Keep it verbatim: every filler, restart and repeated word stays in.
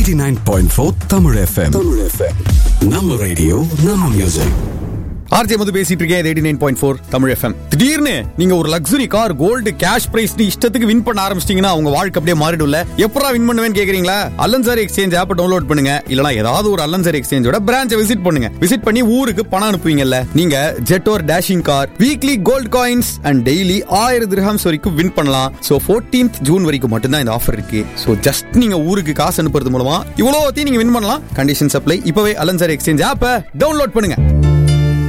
eighty-nine point four Tamil F M. Tamil F M. நம்ம radio நம்ம music. RJ மது பேசிட்டு இருக்கேன். Eighty nine point four Tamil FM. திடீர்னு நீங்க ஒரு luxury car, gold, cash price இஷ்டத்துக்கு வின் பண்ண ஆரம்பிச்சிட்டீங்கன்னா உங்க வாழ்க்கை அப்படியே மாறிடும்ல. எப்படா வின் பண்ணுவேன்னு கேக்குறீங்களா? அல்லன்சாரி எக்ஸ்சேஞ்ச் ஆப் டவுன்லோட் பண்ணுங்க. இல்லனா ஏதாவது ஒரு அல்லன்சாரி எக்ஸ்சேஞ்சோட பிரான்ச்சை விசிட் பண்ணுங்க. விசிட் பண்ணி ஊருக்கு பணம் அனுப்புவீங்கல்ல, நீங்க ஜெட் ஒரு dashing car, weekly gold coins and daily ஆயிரம் திர்ஹாம்ஸ் வரைக்கும் வின் பண்ணலாம். சோ பதினான்காம் ஜூன் வரைக்கும் மட்டும்தான் இந்த ஆஃபர் இருக்கு. சோ ஜஸ்ட் நீங்க ஊருக்கு காசு அனுப்புறது மூலமா இவ்வளவு நீங்க வின் பண்ணலாம். Condition apply. இப்பவே அல்லன்சாரி எக்ஸ்சேஞ்ச் ஆப்பை டவுன்லோட் பண்ணுங்க.